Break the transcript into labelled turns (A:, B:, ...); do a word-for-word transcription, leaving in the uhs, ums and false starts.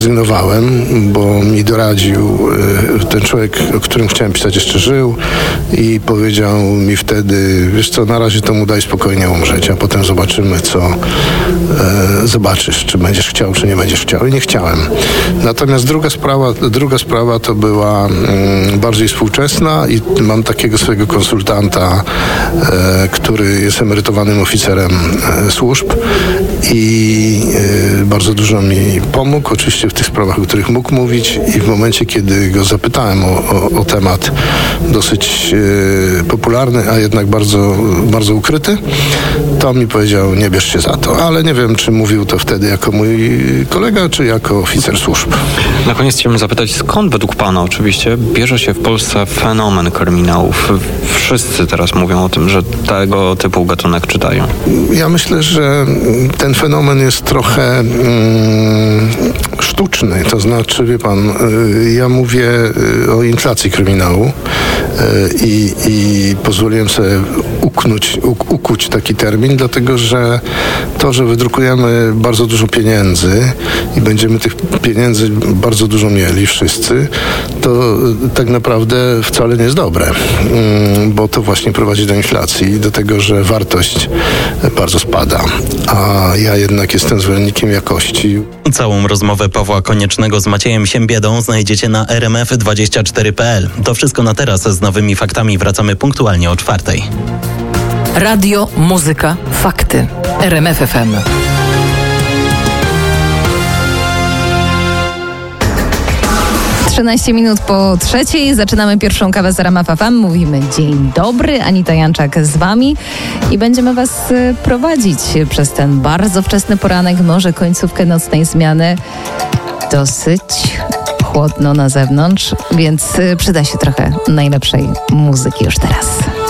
A: Zrezygnowałem, bo mi doradził, ten człowiek, o którym chciałem pisać, jeszcze żył i powiedział mi wtedy, wiesz co, na razie to mu daj spokojnie umrzeć, a potem zobaczymy, co e, zobaczysz, czy będziesz chciał, czy nie będziesz chciał. I nie chciałem. Natomiast druga sprawa, druga sprawa to była mm, bardziej współczesna i mam takiego swojego konsultanta, e, który jest emerytowanym oficerem e, służb i e, bardzo dużo mi pomógł, oczywiście w tych sprawach, o których mógł mówić, i w momencie, kiedy go zapytałem o, o, o temat dosyć e, popularny, a jednak bardzo, bardzo ukryty, to mi powiedział, nie bierz się za to. Ale nie wiem, czy mówił to wtedy jako mój kolega, czy jako oficer służb.
B: Na koniec chciałbym zapytać, skąd według pana oczywiście bierze się w Polsce fenomen kryminałów? Wszyscy teraz mówią o tym, że tego typu gatunek czytają.
A: Ja myślę, że ten fenomen jest trochę mm, sztuczny. To znaczy, wie pan, ja mówię o inflacji kryminału i, i pozwoliłem sobie uknąć, uk, ukuć taki termin, dlatego że to, że wydrukujemy bardzo dużo pieniędzy i będziemy tych pieniędzy bardzo dużo mieli wszyscy, to tak naprawdę wcale nie jest dobre, bo to właśnie prowadzi do inflacji i do tego, że wartość bardzo spada, a ja jednak jestem zwolennikiem jakości.
C: Całą rozmowę Pawła Koniecznego z Maciejem Siembiedą znajdziecie na r m f dwadzieścia cztery kropka p l. To wszystko na teraz. Z nowymi faktami wracamy punktualnie o czwartej.
D: Radio, muzyka, fakty. R M F F M.
E: trzynaście minut po trzeciej. Zaczynamy pierwszą kawę z R M F F M. Mówimy dzień dobry. Anita Janczak z wami i będziemy was prowadzić przez ten bardzo wczesny poranek, może końcówkę nocnej zmiany. Dosyć chłodno na zewnątrz, więc przyda się trochę najlepszej muzyki już teraz.